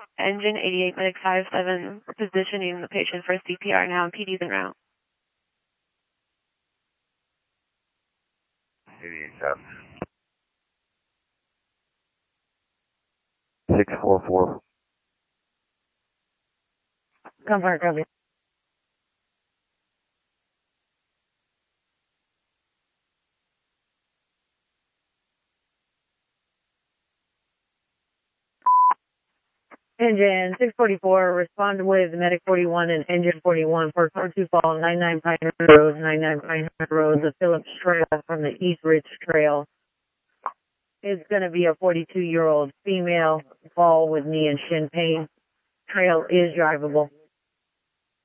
Engine 88 Medic 57, positioning the patient for CPR now and PD's en route. 88 644. Confirm, copy. Engine 644, respond with Medic 41 and Engine 41 for car 2 fall, 99 Pinehurst Road, 99 Pinehurst Road, the Phillips Trail from the East Ridge Trail. It's going to be a 42-year-old female, fall with knee and shin pain. Trail is drivable.